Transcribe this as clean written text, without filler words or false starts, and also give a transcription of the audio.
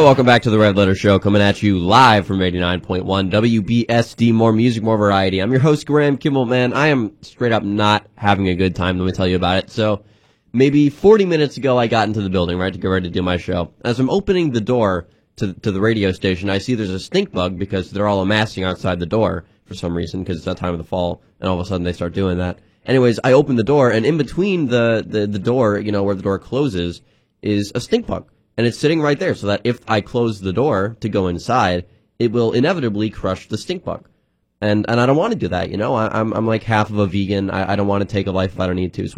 welcome back to the Red Letter Show, coming at you live from 89.1 WBSD, more music, more variety. I'm your host, Graham Kimball. Man, I am straight up not having a good time, let me tell you about it. So, maybe 40 minutes ago, I got into the building, right, to get ready to do my show. As I'm opening the door to the radio station, I see there's a stink bug because they're all amassing outside the door for some reason, because it's that time of the fall, and all of a sudden they start doing that. Anyways, I open the door, and in between the door, you know, where the door closes, is a stink bug. And it's sitting right there, so that if I close the door to go inside, it will inevitably crush the stink bug. And I don't want to do that, you know? I'm like half of a vegan. I don't want to take a life if I don't need to. So